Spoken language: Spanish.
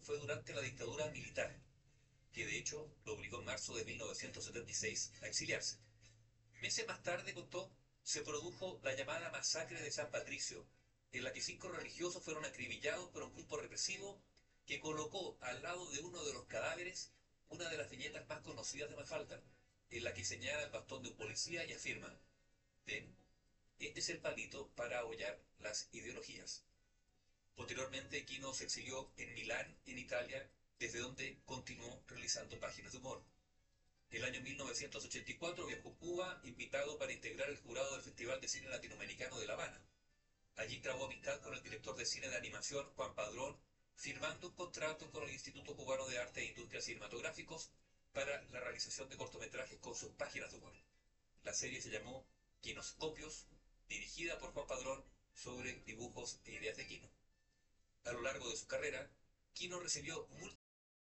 fue durante la dictadura militar, que de hecho lo obligó en marzo de 1976 a exiliarse. Meses más tarde, contó, se produjo la llamada masacre de San Patricio, en la que 5 religiosos fueron acribillados por un grupo represivo que colocó al lado de uno de los cadáveres una de las viñetas más conocidas de Mafalda, en la que señala el bastón de un policía y afirma: ven, este es el palito para ahollar las ideologías. Posteriormente, Quino se exilió en Milán, en Italia, desde donde continuó realizando páginas de humor. El año 1984 viajó a Cuba, invitado para integrar el jurado del Festival de Cine Latinoamericano de La Habana. Allí trabó amistad con el director de cine de animación, Juan Padrón, firmando un contrato con el Instituto Cubano de Arte e Industrias Cinematográficos para la realización de cortometrajes con sus páginas de humor. La serie se llamó Quinoscopios, dirigida por Juan Padrón, sobre dibujos e ideas de Quino. A lo largo de su carrera, Quino recibió múltiples